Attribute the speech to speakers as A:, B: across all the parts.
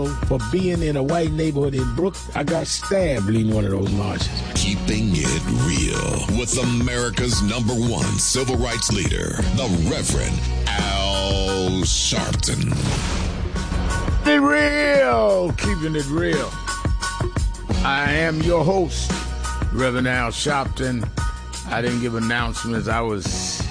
A: For being in a white neighborhood in Brooklyn, I got stabbed leading one of those marches.
B: Keeping it real with America's #1 civil rights leader, the Reverend Al Sharpton.
A: Keeping it real, keeping it real. I am your host, Reverend Al Sharpton. I didn't give announcements. I was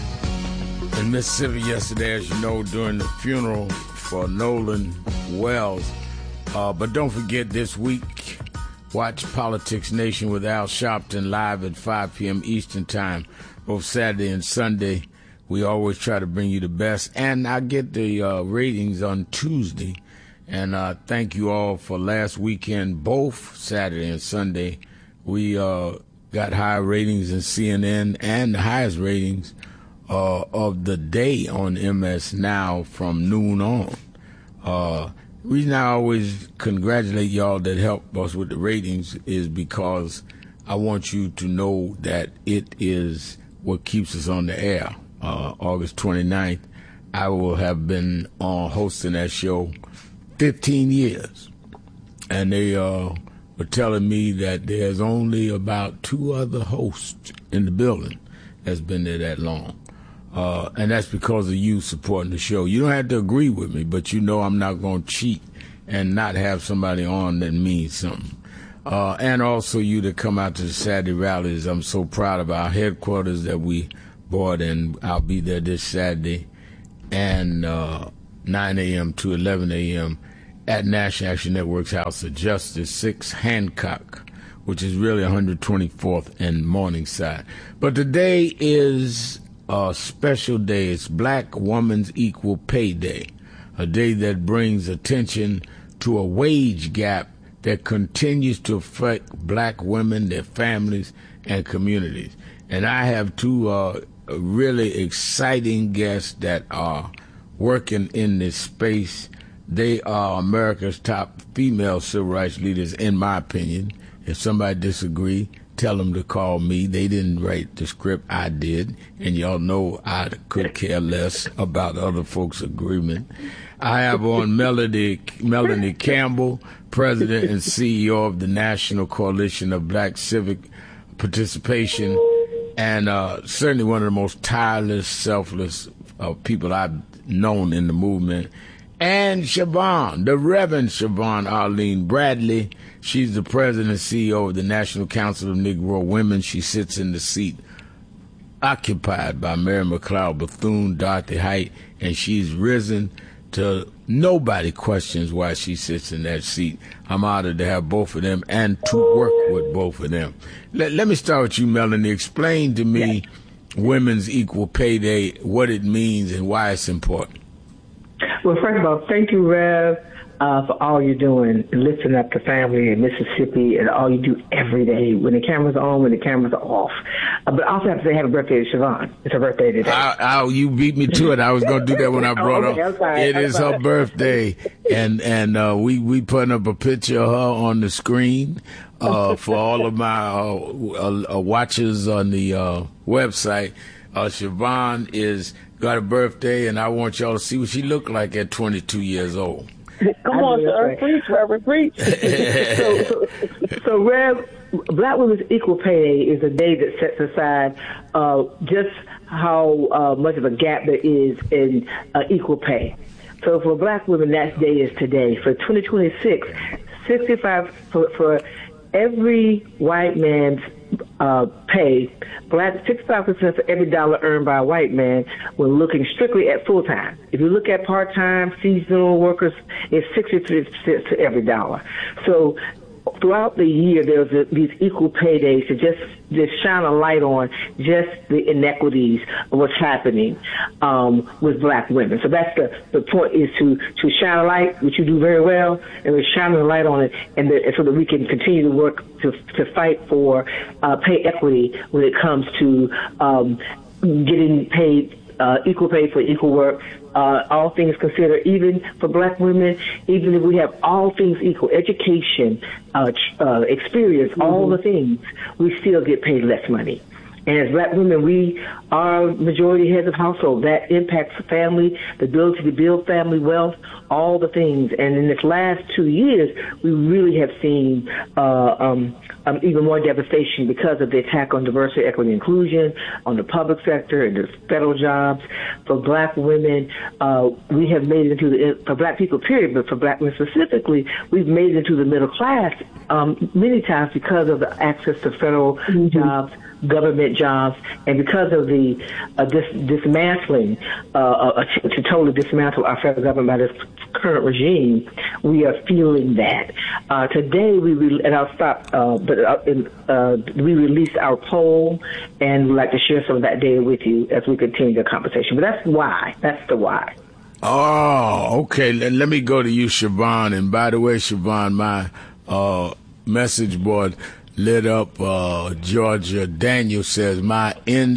A: in Mississippi yesterday, as you know, during the funeral for Nolan Wells. But don't forget, this week, watch Politics Nation with Al Sharpton live at 5 p.m. Eastern Time, both Saturday and Sunday. We always try to bring you the best. And I get the ratings on Tuesday. And thank you all for last weekend, both Saturday and Sunday. We got high ratings in CNN and the highest ratings of the day on MS Now from noon on. Reason I always congratulate y'all that help us with the ratings is because I want you to know that it is what keeps us on the air. August 29th, I will have been hosting that show 15 years. And they were telling me that there's only about 2 other hosts in the building that's been there that long. And that's because of you supporting the show. You don't have to agree with me, but you know I'm not going to cheat and not have somebody on that means something. And also you to come out to the Saturday rallies. I'm so proud of our headquarters that we bought, and I'll be there this Saturday and 9 a.m. to 11 a.m. at National Action Network's House of Justice, 6 Hancock, which is really 124th and Morningside. But today is a special day. It's Black Women's Equal Pay Day, a day that brings attention to a wage gap that continues to affect black women, their families, and communities. And I have 2 really exciting guests that are working in this space. They are America's top female civil rights leaders, in my opinion. If somebody disagree, tell them to call me. They didn't write the script, I did. And y'all know I could care less about other folks' agreement. I have on Melanie Campbell, President and CEO of the National Coalition of Black Civic Participation, and certainly one of the most tireless, selfless people I've known in the movement. And Siobhan, the Reverend Siobhan Arlene Bradley. She's the president and CEO of the National Council of Negro Women. She sits in the seat occupied by Mary McLeod Bethune, Dorothy Height, and she's risen to nobody questions why she sits in that seat. I'm honored to have both of them and to work with both of them. Let me start with you, Melanie. Explain to me Women's Equal Pay Day, what it means and why it's important.
C: Well, first of all, thank you, Rev, for all you're doing, lifting up the family in Mississippi, and all you do every day when the cameras are on, when the cameras are off. But I also have to say happy birthday to Siobhan. It's her birthday today.
A: You beat me to it. I was going to do that when I brought up. It is her birthday, and we putting up a picture of her on the screen for all of my watchers on the website. Siobhan is got a birthday, and I want y'all to see what she looked like at 22 years old.
D: Come on, sir. Preach, Reverend, preach.
C: So, Rev, Black Women's Equal Pay Day is a day that sets aside just how much of a gap there is in equal pay. So for Black women, that day is today. For 2026, 65 for every white man's pay, Black 65% for every dollar earned by a white man when looking strictly at full time. If you look at part time, seasonal workers, it's 63% to every dollar. So throughout the year, there's these equal pay days to just shine a light on just the inequities of what's happening with Black women. So that's the point, is to shine a light, which you do very well, and we're shining a light on it, and so that we can continue to work to fight for pay equity when it comes to getting paid equal pay for equal work, all things considered, even for Black women, even if we have all things equal, education, experience, all the things, we still get paid less money. And as black women, we are majority heads of household. That impacts the family, the ability to build family wealth, all the things. And in this last 2 years, we really have seen even more devastation because of the attack on diversity, equity, and inclusion, on the public sector and the federal jobs. For black women, we have made it into for black people, period, but for black women specifically, we've made it into the middle class many times because of the access to federal jobs, government jobs, and because of the dismantling, to totally dismantle our federal government by this current regime, we are feeling that. Today, and I'll stop, we released our poll, and we'd like to share some of that data with you as we continue the conversation. But that's why. That's the why.
A: Oh, okay. Let me go to you, Siobhan. And by the way, Siobhan, my message board lit up. Georgia Daniel says, my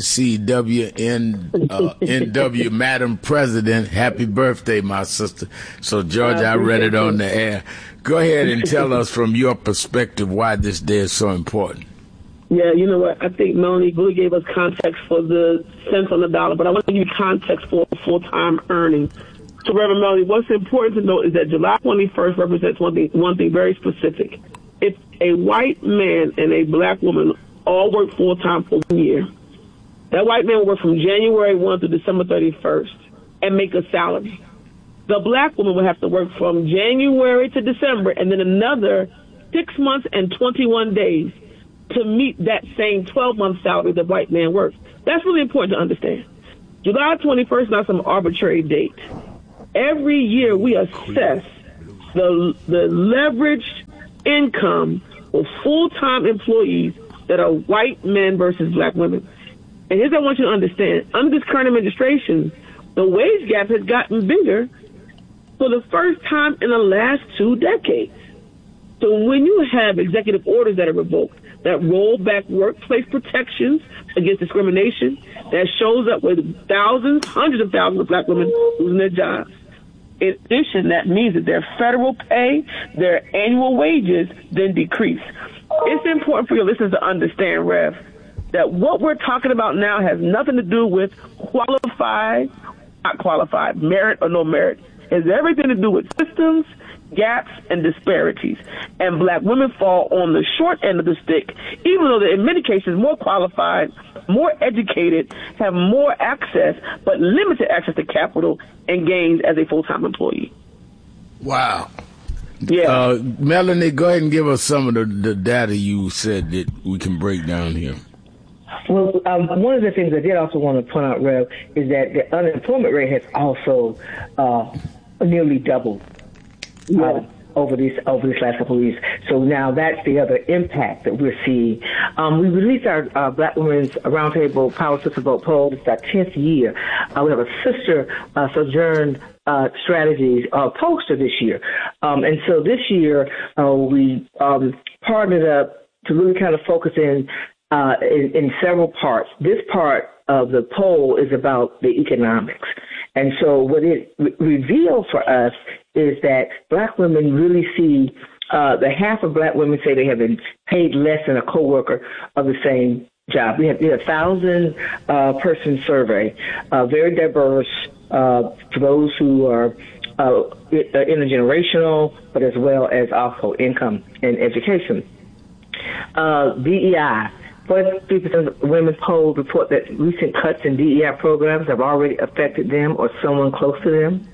A: NW Madam President, happy birthday, my sister. So, Georgia, I read it on the air. Go ahead and tell us from your perspective why this day is so important.
D: Yeah, you know what? I think Melanie really gave us context for the cents on the dollar, but I want to give you context for full-time earnings. So, Reverend Melanie, what's important to note is that July 21st represents one thing very specific. If a white man and a black woman all work full-time for 1 year, that white man will work from January 1 to December 31st and make a salary. The black woman will have to work from January to December and then another 6 months and 21 days to meet that same 12-month salary the white man works. That's really important to understand. July 21st is not some arbitrary date. Every year we assess the leveraged income of full-time employees that are white men versus black women. And here's what I want you to understand. Under this current administration, the wage gap has gotten bigger for the first time in the last 2 decades. So when you have executive orders that are revoked, that roll back workplace protections against discrimination, that shows up with thousands, hundreds of thousands of black women losing their jobs. In addition, that means that their federal pay, their annual wages, then decrease. It's important for your listeners to understand, Rev, that what we're talking about now has nothing to do with qualified, not qualified, merit or no merit. It has everything to do with systems, gaps, and disparities. And black women fall on the short end of the stick, even though they're in many cases more qualified, more educated, have more access, but limited access to capital and gains as a full-time employee.
A: Wow.
D: Yeah.
A: Melanie, go ahead and give us some of the data you said that we can break down here.
C: Well, one of the things I did also want to point out, Rev, is that the unemployment rate has also nearly doubled over these last couple of weeks. So now that's the other impact that we're seeing. We released our Black Women's Roundtable Power Sister Vote poll. It's our 10th year. We have a sister Sojourn Strategies poster this year. And so this year we partnered up to really kind of focus in several parts. This part of the poll is about the economics. And so what it revealed for us is that black women really see the half of black women say they have been paid less than a coworker of the same job. We had a 1,000-person survey, very diverse for those who are intergenerational, but as well as also income and education. DEI. 43% of women polled report that recent cuts in DEI programs have already affected them or someone close to them.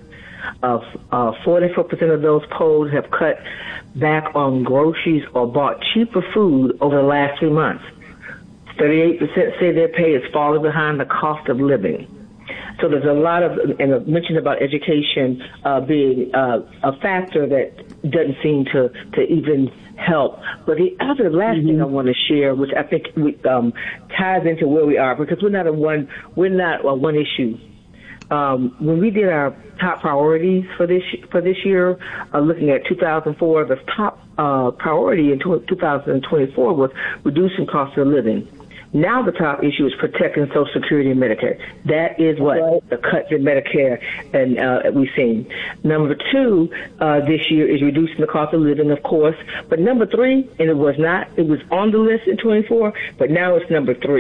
C: 44% of those polled have cut back on groceries or bought cheaper food over the last 3 months. 38% say their pay is falling behind the cost of living. So there's a lot of, and I mentioned about education being a factor that doesn't seem to even help. But the other last thing I want to share, which I think ties into where we are, because we're not a one issue. When we did our top priorities for this year, looking at 2004, the top priority in 2024 was reducing cost of living. Now the top issue is protecting Social Security and Medicare. That is what the cuts in Medicare and we've seen. Number 2 this year is reducing the cost of living, of course. But number 3, and it was on the list in 24, but now it's number 3,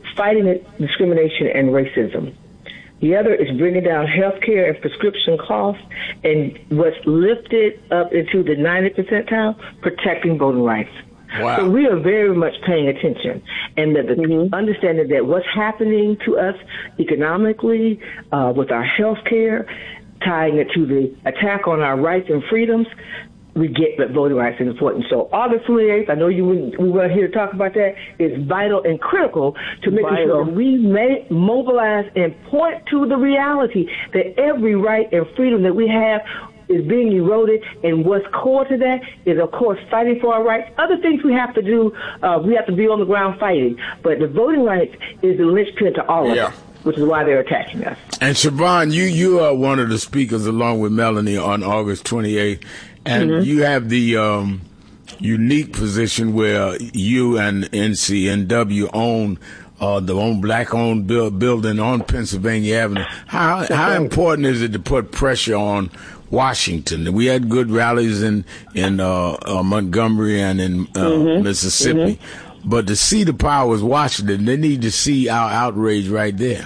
C: fighting discrimination and racism. The other is bringing down health care and prescription costs, and what's lifted up into the 90th percentile, protecting voting rights.
A: Wow.
C: So we are very much paying attention, and the understanding that what's happening to us economically, with our health care, tying it to the attack on our rights and freedoms, we get that voting rights is important. So August 28th, I know we weren't here to talk about that, is vital and critical to making sure that we may mobilize and point to the reality that every right and freedom that we have is being eroded, and what's core to that is, of course, fighting for our rights. Other things we have to do, we have to be on the ground fighting, but the voting rights is the linchpin to all of it, which is why they're attacking us.
A: And Siobhan, you are one of the speakers along with Melanie on August 28th, and you have the unique position where you and NCNW own black-owned building on Pennsylvania Avenue. How important is it to put pressure on Washington? We had good rallies in Montgomery and in Mississippi, but to see the power is Washington. They need to see our outrage right there.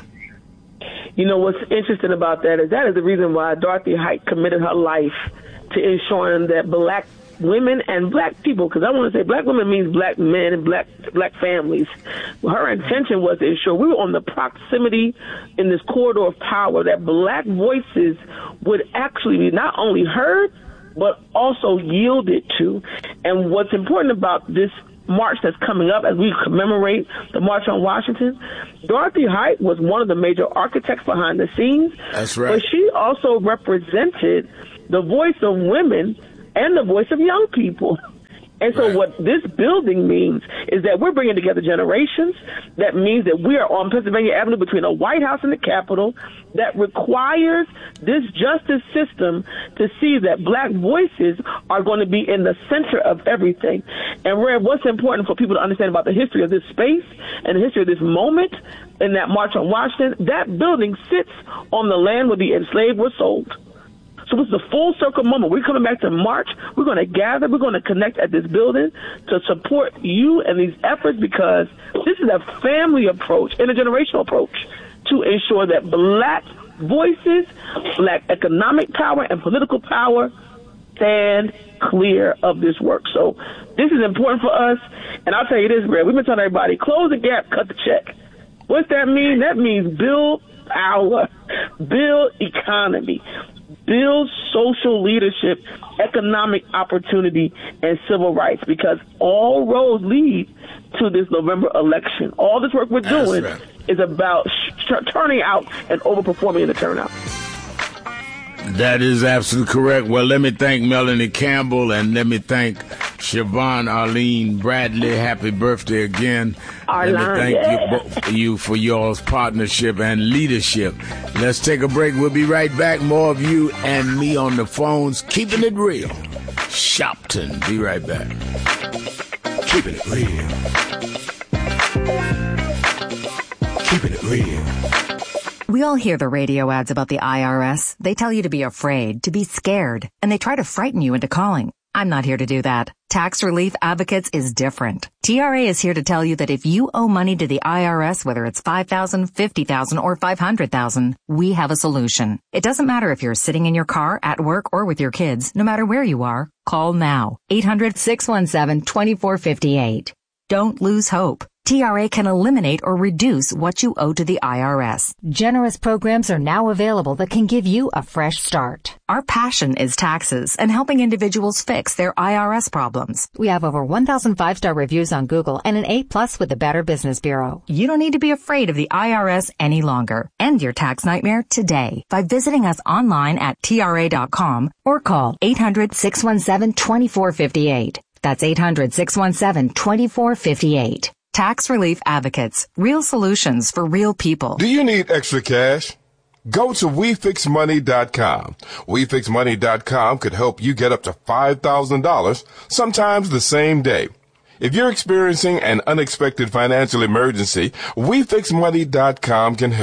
D: You know, what's interesting about that is the reason why Dorothy Height committed her life to ensuring that black women and black people, because I want to say black women means black men and black families. Her intention was to ensure we were on the proximity in this corridor of power, that black voices would actually be not only heard, but also yielded to. And what's important about this march that's coming up as we commemorate the March on Washington, Dorothy Height was one of the major architects behind the scenes.
A: That's right.
D: But she also represented the voice of women and the voice of young people. And so what this building means is that we're bringing together generations. That means that we are on Pennsylvania Avenue between the White House and the Capitol. That requires this justice system to see that black voices are going to be in the center of everything. And Rev, what's important for people to understand about the history of this space and the history of this moment in that March on Washington, that building sits on the land where the enslaved were sold. So it's the full circle moment. We're coming back to March. We're going to gather. We're going to connect at this building to support you and these efforts, because this is a family approach and a generational approach to ensure that black voices, black economic power and political power stand clear of this work. So this is important for us. And I'll tell you this, Brad, we've been telling everybody, close the gap, cut the check. What's that mean? That means build power, build economy, build social leadership, economic opportunity, and civil rights, because all roads lead to this November election. All this work we're doing is about turning out and overperforming in the turnout.
A: That is absolutely correct. Well, let me thank Melanie Campbell, and let me thank Siobhan Arlene Bradley. Happy birthday again. Let me thank you for y'all's partnership and leadership. Let's take a break. We'll be right back. More of you and me on the phones. Keeping it real. Shopton. Be right back.
E: Keeping it real. Keeping it real.
F: We all hear the radio ads about the IRS. They tell you to be afraid, to be scared, and they try to frighten you into calling. I'm not here to do that. Tax Relief Advocates is different. TRA is here to tell you that if you owe money to the IRS, whether it's $5,000, $50,000, or $500,000, we have a solution. It doesn't matter if you're sitting in your car, at work, or with your kids. No matter where you are, call now. 800-617-2458. Don't lose hope. TRA can eliminate or reduce what you owe to the IRS.
G: Generous programs are now available that can give you a fresh start.
F: Our passion is taxes and helping individuals fix their IRS problems.
G: We have over 1,000 5-star reviews on Google and an A+ with the Better Business Bureau.
F: You don't need to be afraid of the IRS any longer. End your tax nightmare today by visiting us online at TRA.com or call 800-617-2458. That's 800-617-2458. Tax Relief Advocates. Real solutions for real people.
H: Do you need extra cash? Go to WeFixMoney.com. WeFixMoney.com could help you get up to $5,000, sometimes the same day. If you're experiencing an unexpected financial emergency, WeFixMoney.com can help.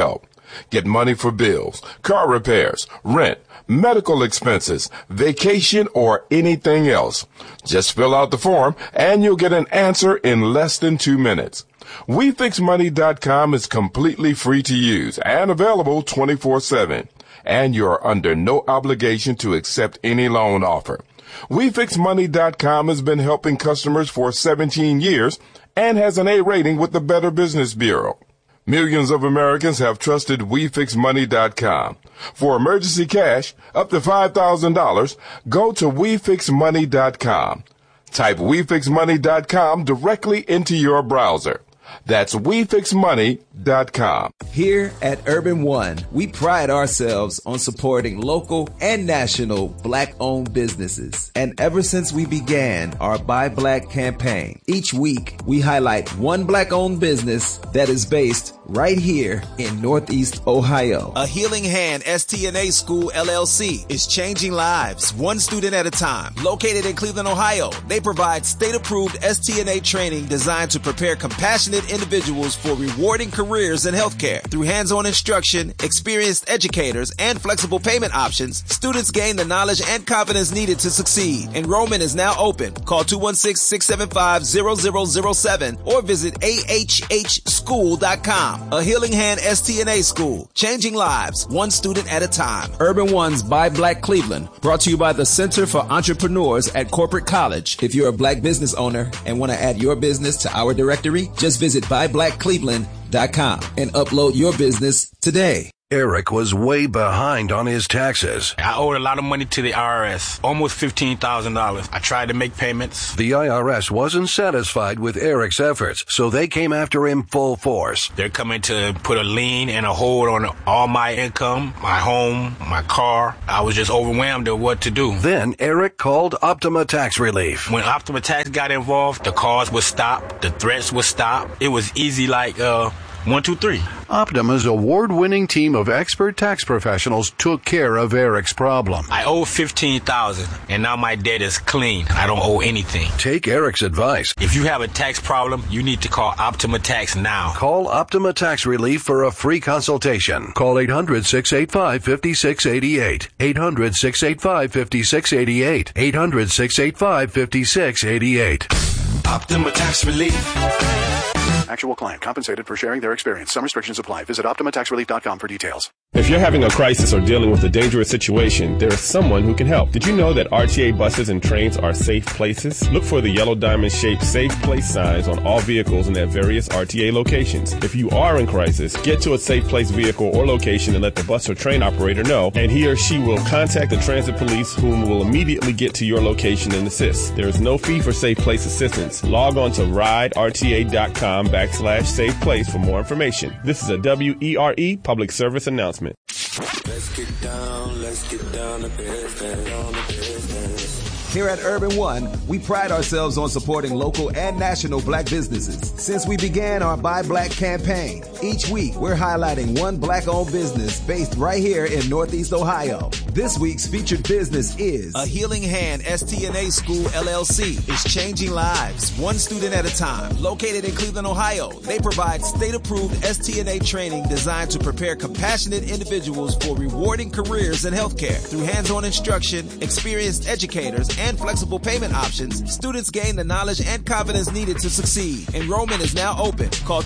H: Get money for bills, car repairs, rent, medical expenses, vacation, or anything else. Just fill out the form and you'll get an answer in less than 2 minutes. WeFixMoney.com is completely free to use and available 24/7. And you're under no obligation to accept any loan offer. WeFixMoney.com has been helping customers for 17 years and has an A rating with the Better Business Bureau. Millions of Americans have trusted WeFixMoney.com. For emergency cash up to $5,000, go to WeFixMoney.com. Type WeFixMoney.com directly into your browser. That's WeFixMoney.com.
I: Here at Urban One, we pride ourselves on supporting local and national Black-owned businesses. And ever since we began our Buy Black campaign, each week we highlight one Black-owned business that is based right here in Northeast Ohio.
J: A Healing Hand STNA School LLC is changing lives, one student at a time. Located in Cleveland, Ohio, they provide state-approved STNA training designed to prepare compassionate individuals for rewarding careers in healthcare. Through hands-on instruction, experienced educators, and flexible payment options, students gain the knowledge and confidence needed to succeed. Enrollment is now open. Call 216-675-0007 or visit ahhschool.com. A Healing Hand STNA School, changing lives, one student at a time.
I: Urban One's Buy Black Cleveland, brought to you by the Center for Entrepreneurs at Corporate College. If you're a Black business owner and want to add your business to our directory, just visit buyblackcleveland.com and upload your business today.
E: Eric was way behind on his taxes.
K: I owed a lot of money to the IRS, almost $15,000. I tried to make payments.
E: The IRS wasn't satisfied with Eric's efforts, so they came after him full force.
K: They're coming to put a lien and a hold on all my income, my home, my car. I was just overwhelmed at what to do.
E: Then Eric called Optima Tax Relief.
K: When Optima Tax got involved, the calls would stop, the threats would stop. It was easy like 1, 2, 3.
E: Optima's award-winning team of expert tax professionals took care of Eric's problem.
K: I owe $15,000, and now my debt is clean. I don't owe anything.
E: Take Eric's advice.
K: If you have a tax problem, you need to call Optima Tax now.
E: Call Optima Tax Relief for a free consultation. Call 800-685-5688. 800-685-5688. 800-685-5688. Optima Tax Relief.
L: Actual client compensated for sharing their experience. Some restrictions apply. Visit OptimaTaxRelief.com for details.
M: If you're having a crisis or dealing with a dangerous situation, there is someone who can help. Did you know that RTA buses and trains are safe places? Look for the yellow diamond-shaped safe place signs on all vehicles and at various RTA locations. If you are in crisis, get to a safe place vehicle or location and let the bus or train operator know, and he or she will contact the transit police, whom will immediately get to your location and assist. There is no fee for safe place assistance. Log on to riderta.com/safe place for more information. This is a WERE public service announcement.
N: Let's get down to business.
I: Here at Urban One, we pride ourselves on supporting local and national Black businesses. Since we began our Buy Black campaign, each week we're highlighting one Black-owned business based right here in Northeast Ohio. This week's featured business is
J: A Healing Hand STNA School LLC is changing lives, one student at a time. Located in Cleveland, Ohio, they provide state-approved STNA training designed to prepare compassionate individuals for rewarding careers in healthcare. Through hands-on instruction, experienced educators, and flexible payment options, students gain the knowledge and confidence needed to succeed. Enrollment is now open. Call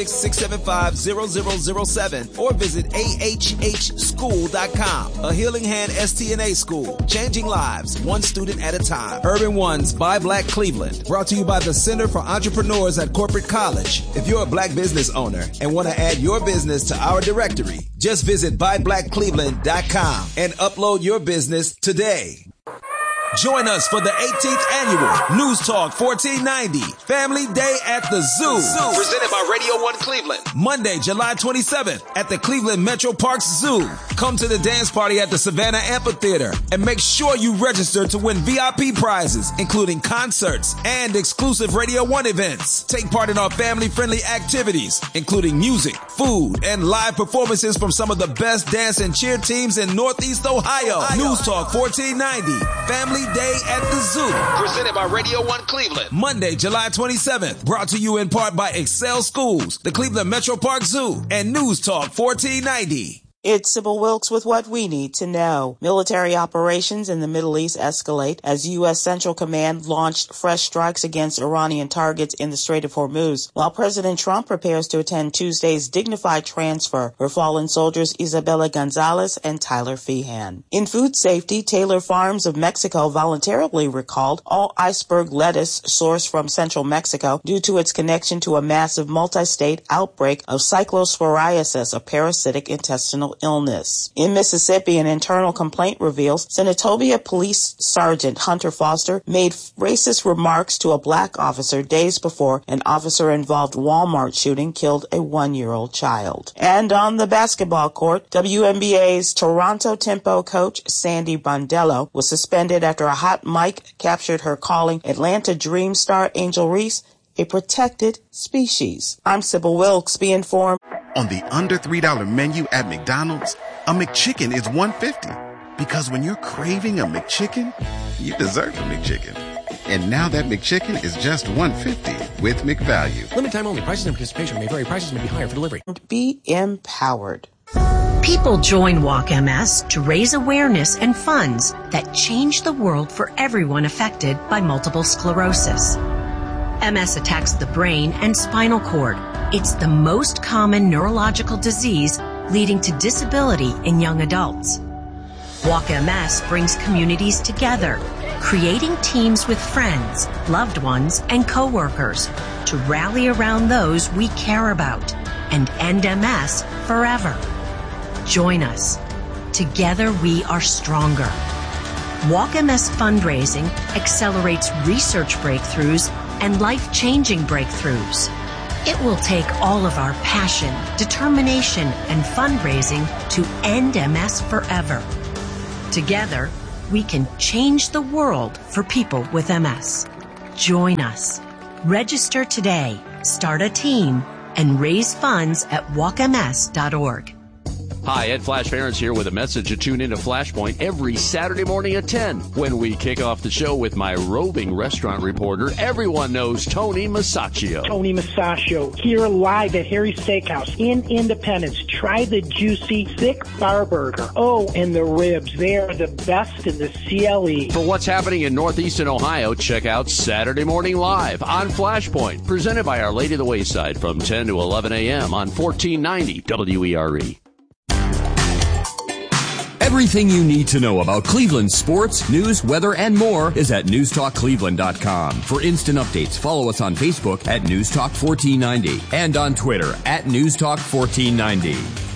J: 216-675-0007 or visit ahhschool.com. A Healing Hand STNA School, changing lives, one student at a time. Urban One's Buy Black Cleveland, brought to you by the Center for Entrepreneurs at Corporate College. If you're a Black business owner and want to add your business to our directory, just visit buyblackcleveland.com and upload your business today. Join us for the 18th annual News Talk 1490 Family Day at the Zoo. Presented by Radio 1 Cleveland. Monday, July 27th at the Cleveland Metro Parks Zoo. Come to the dance party at the Savannah Amphitheater and make sure you register to win VIP prizes, including concerts and exclusive Radio 1 events. Take part in our family-friendly activities, including music, food, and live performances from some of the best dance and cheer teams in Northeast Ohio. News Talk 1490 Family every day at the zoo.
O: Presented by Radio 1 Cleveland.
J: Monday, July 27th. Brought to you in part by Excel Schools, the Cleveland Metro Park Zoo, and News Talk 1490.
P: It's Sybil Wilkes with what we need to know. Military operations in the Middle East escalate as U.S. Central Command launched fresh strikes against Iranian targets in the Strait of Hormuz, while President Trump prepares to attend Tuesday's dignified transfer for fallen soldiers Isabella Gonzalez and Tyler Feehan. In food safety, Taylor Farms of Mexico voluntarily recalled all iceberg lettuce sourced from central Mexico due to its connection to a massive multi-state outbreak of cyclosporiasis, a parasitic intestinal illness. In Mississippi, an internal complaint reveals Senatobia Police Sergeant Hunter Foster made racist remarks to a black officer days before an officer-involved Walmart shooting killed a 1-year-old child. And on the basketball court, WNBA's Toronto Tempo coach Sandy Brondello was suspended after a hot mic captured her calling Atlanta Dream star Angel Reese a protected species. I'm Sybil Wilkes. Be informed.
Q: On the under $3 menu at McDonald's, a McChicken is $1.50. Because when you're craving a McChicken, you deserve a McChicken. And now that McChicken is just $1.50 with McValue.
R: Limited time only. Prices and participation may vary. Prices may be higher for delivery.
P: Be empowered.
S: People join Walk MS to raise awareness and funds that change the world for everyone affected by multiple sclerosis. MS attacks the brain and spinal cord. It's the most common neurological disease leading to disability in young adults. Walk MS brings communities together, creating teams with friends, loved ones, and coworkers to rally around those we care about and end MS forever. Join us. Together we are stronger. Walk MS fundraising accelerates research breakthroughs and life-changing breakthroughs. It will take all of our passion, determination, and fundraising to end MS forever. Together, we can change the world for people with MS. Join us. Register today, start a team, and raise funds at walkms.org.
T: Hi, Ed Flash Ferentz here with a message to tune into Flashpoint every Saturday morning at 10 when we kick off the show with my roving restaurant reporter. Everyone knows Tony Masaccio.
U: Tony Masaccio, here live at Harry's Steakhouse in Independence. Try the juicy, thick bar burger. Oh, and the ribs. They are the best in the CLE.
T: For what's happening in Northeastern Ohio, check out Saturday Morning Live on Flashpoint, presented by Our Lady of the Wayside from 10 to 11 a.m. on 1490 WERE.
V: Everything you need to know about Cleveland sports, news, weather, and more is at newstalkcleveland.com. For instant updates, follow us on Facebook at Newstalk 1490 and on Twitter at Newstalk 1490.